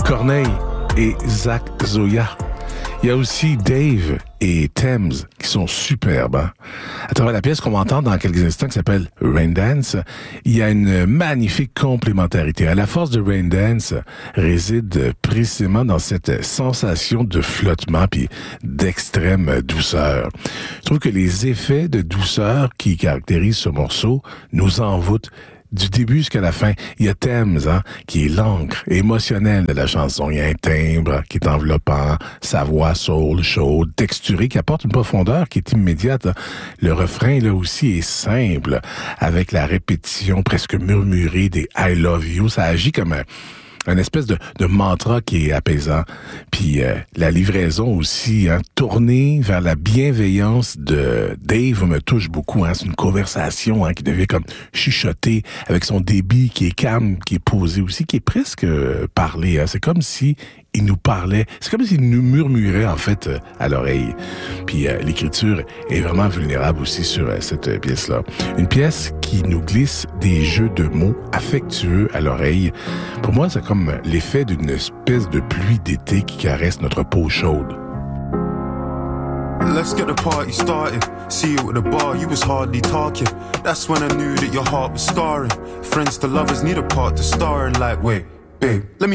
Corneille et Zach Zoya. Il y a aussi Dave et Thames qui sont superbes. Hein? À travers la pièce qu'on va entendre dans quelques instants qui s'appelle Rain Dance, il y a une magnifique complémentarité. À la force de Rain Dance réside précisément dans cette sensation de flottement puis d'extrême douceur. Je trouve que les effets de douceur qui caractérisent ce morceau nous envoûtent du début jusqu'à la fin. Il y a Thames, qui est l'encre émotionnelle de la chanson. Il y a un timbre qui est enveloppant, sa voix soul, chaude, texturée, qui apporte une profondeur qui est immédiate. Hein. Le refrain, là aussi, est simple, avec la répétition presque murmurée des « I love you ». Ça agit comme un espèce de mantra qui est apaisant. Puis la livraison aussi, tournée vers la bienveillance de Dave me touche beaucoup. C'est une conversation qui devient comme chuchotée, avec son débit qui est calme, qui est posé aussi, qui est presque parlé. C'est comme si il nous parlait, c'est comme s'il nous murmurait en fait à l'oreille. Puis l'écriture est vraiment vulnérable aussi sur cette pièce-là. Une pièce qui nous glisse des jeux de mots affectueux à l'oreille. Pour moi, c'est comme l'effet d'une espèce de pluie d'été qui caresse notre peau chaude. Let's get the party started. See you at the bar, you was hardly talking. That's when I knew that your heart was scarring. Friends to lovers need a part to star in. Like, wait, babe, let me